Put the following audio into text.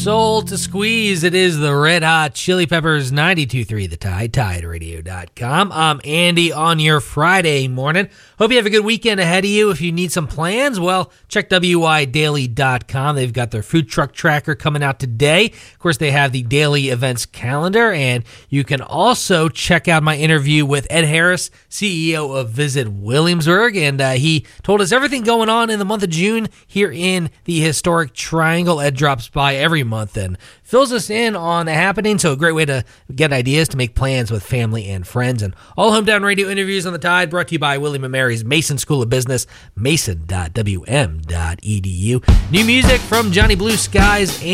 Soul to Squeeze. It is the Red Hot Chili Peppers 92.3 The Tide, TideRadio.com. I'm Andy on your Friday morning. Hope you have a good weekend ahead of you. If you need some plans, well, check WIDaily.com. They've got their food truck tracker coming out today. Of course, they have the daily events calendar, and you can also check out my interview with Ed Harris, CEO of Visit Williamsburg, and he told us everything going on in the month of June here in the historic Triangle. Ed drops by every month and fills us in on the happening, so a great way to get ideas to make plans with family and friends. And all Hometown Radio interviews on the Tide brought to you by William & Mary's Mason School of Business, mason.wm.edu. New music from Johnny Blue Skies